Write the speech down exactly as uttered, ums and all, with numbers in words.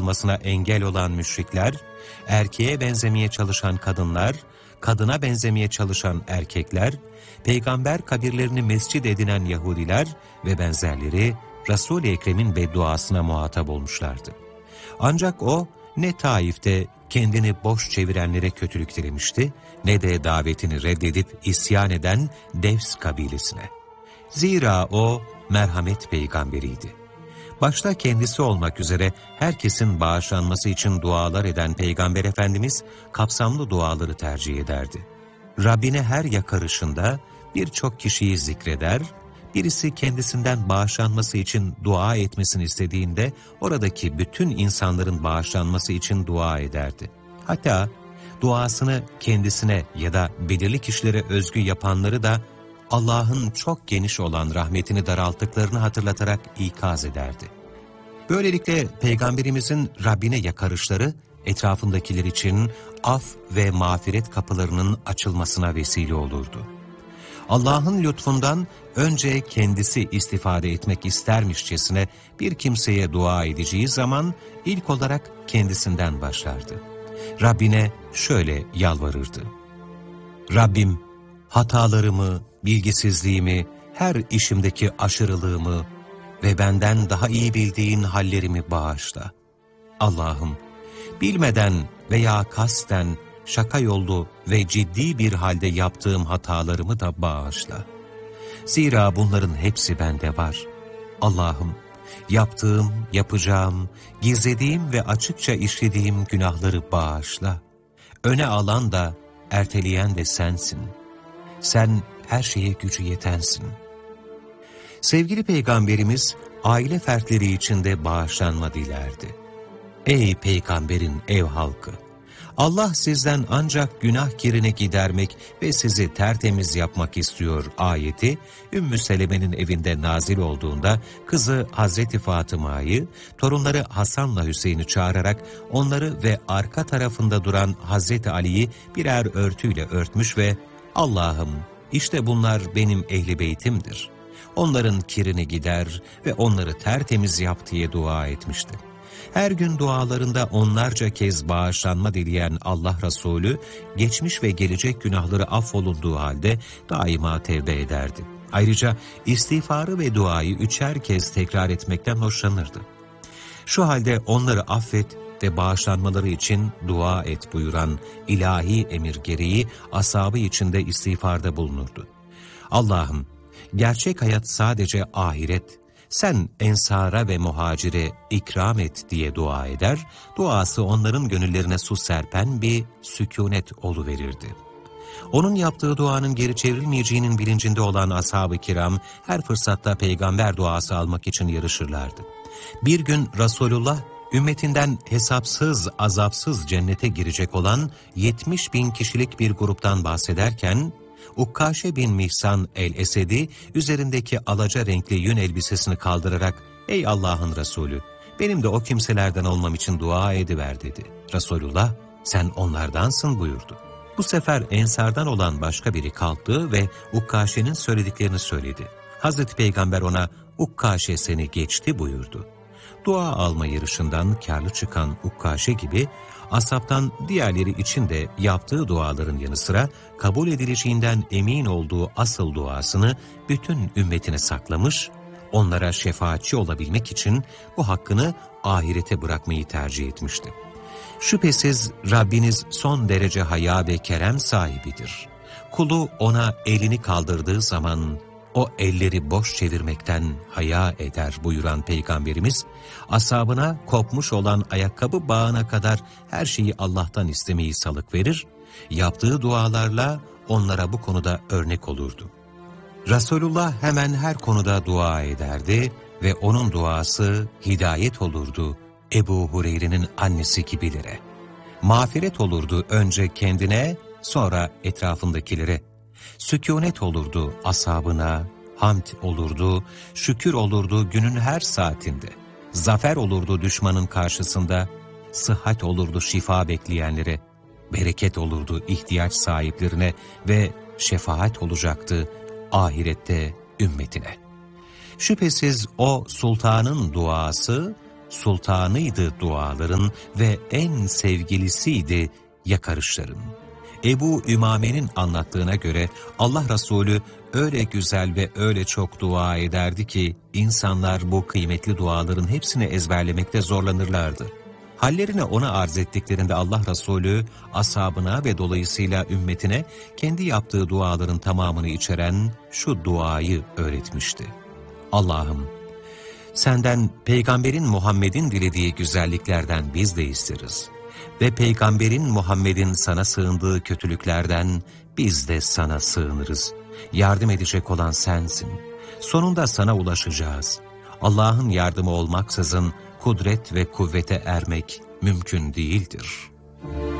olmasına engel olan müşrikler, erkeğe benzemeye çalışan kadınlar, kadına benzemeye çalışan erkekler, peygamber kabirlerini mescid edinen Yahudiler ve benzerleri Resul-i Ekrem'in bedduasına muhatap olmuşlardı. Ancak o ne Taif'te kendini boş çevirenlere kötülük dilemişti, ne de davetini reddedip isyan eden Devs kabilesine. Zira o merhamet peygamberiydi. Başta kendisi olmak üzere herkesin bağışlanması için dualar eden Peygamber Efendimiz kapsamlı duaları tercih ederdi. Rabbine her yakarışında birçok kişiyi zikreder, birisi kendisinden bağışlanması için dua etmesini istediğinde oradaki bütün insanların bağışlanması için dua ederdi. Hatta duasını kendisine ya da belirli kişilere özgü yapanları da Allah'ın çok geniş olan rahmetini daralttıklarını hatırlatarak ikaz ederdi. Böylelikle Peygamberimizin Rabbine yakarışları etrafındakiler için af ve mağfiret kapılarının açılmasına vesile olurdu. Allah'ın lütfundan önce kendisi istifade etmek istermişçesine bir kimseye dua edeceği zaman ilk olarak kendisinden başlardı. Rabbine şöyle yalvarırdı: Rabbim, hatalarımı, bilgisizliğimi, her işimdeki aşırılığımı ve benden daha iyi bildiğin hallerimi bağışla. Allah'ım, bilmeden veya kasten şaka yollu ve ciddi bir halde yaptığım hatalarımı da bağışla. Zira bunların hepsi bende var. Allah'ım, yaptığım, yapacağım, gizlediğim ve açıkça işlediğim günahları bağışla. Öne alan da, erteleyen de sensin. Sen her şeye gücü yetensin. Sevgili Peygamberimiz, aile fertleri içinde bağışlanma dilerdi. Ey Peygamberin ev halkı! Allah sizden ancak günah kirini gidermek ve sizi tertemiz yapmak istiyor ayeti, Ümmü Seleme'nin evinde nazil olduğunda kızı Hazreti Fatıma'yı, torunları Hasan'la Hüseyin'i çağırarak onları ve arka tarafında duran Hazreti Ali'yi birer örtüyle örtmüş ve Allah'ım, işte bunlar benim ehli beytimdir. Onların kirini gider ve onları tertemiz yap diye dua etmişti. Her gün dualarında onlarca kez bağışlanma dileyen Allah Resulü, geçmiş ve gelecek günahları affolunduğu halde daima tevbe ederdi. Ayrıca istiğfarı ve duayı üçer kez tekrar etmekten hoşlanırdı. Şu halde onları affet ve bağışlanmaları için dua et buyuran ilahi emir gereği ashabı içinde istiğfarda bulunurdu. Allah'ım, gerçek hayat sadece ahiret, sen ensara ve muhacire ikram et diye dua eder, duası onların gönüllerine su serpen bir sükûnet oluverirdi. Onun yaptığı duanın geri çevrilmeyeceğinin bilincinde olan ashab-ı kiram her fırsatta peygamber duası almak için yarışırlardı. Bir gün Resulullah, ümmetinden hesapsız, azapsız cennete girecek olan yetmiş bin kişilik bir gruptan bahsederken, Ukkaşe bin Mihsan el-Esedi üzerindeki alaca renkli yün elbisesini kaldırarak "Ey Allah'ın Resulü, benim de o kimselerden olmam için dua ediver" dedi. Resulullah, "Sen onlardansın" buyurdu. Bu sefer ensardan olan başka biri kalktı ve Ukkaşe'nin söylediklerini söyledi. Hazreti Peygamber ona "Ukkaşe seni geçti" buyurdu. Dua alma yarışından kârlı çıkan Ukkaşe gibi, ashabtan diğerleri için de yaptığı duaların yanı sıra kabul edileceğinden emin olduğu asıl duasını bütün ümmetine saklamış, onlara şefaatçi olabilmek için bu hakkını ahirete bırakmayı tercih etmişti. Şüphesiz Rabbiniz son derece haya ve kerem sahibidir. Kulu ona elini kaldırdığı zaman o elleri boş çevirmekten haya eder buyuran Peygamberimiz, ashabına kopmuş olan ayakkabı bağına kadar her şeyi Allah'tan istemeyi salık verir, yaptığı dualarla onlara bu konuda örnek olurdu. Resulullah hemen her konuda dua ederdi ve onun duası hidayet olurdu Ebu Hureyre'nin annesi gibilere. Mağfiret olurdu önce kendine, sonra etrafındakilere. Sükûnet olurdu ashabına, hamd olurdu, şükür olurdu günün her saatinde. Zafer olurdu düşmanın karşısında, sıhhat olurdu şifa bekleyenlere, bereket olurdu ihtiyaç sahiplerine ve şefaat olacaktı ahirette ümmetine. Şüphesiz o sultanın duası, sultanıydı duaların ve en sevgilisiydi yakarışların. Ebu Ümame'nin anlattığına göre Allah Resulü öyle güzel ve öyle çok dua ederdi ki insanlar bu kıymetli duaların hepsini ezberlemekte zorlanırlardı. Hallerini ona arz ettiklerinde Allah Resulü ashabına ve dolayısıyla ümmetine kendi yaptığı duaların tamamını içeren şu duayı öğretmişti. Allah'ım, senden Peygamberin Muhammed'in dilediği güzelliklerden biz de isteriz. Ve Peygamberin Muhammed'in sana sığındığı kötülüklerden biz de sana sığınırız. Yardım edecek olan sensin. Sonunda sana ulaşacağız. Allah'ın yardımı olmaksızın kudret ve kuvvete ermek mümkün değildir.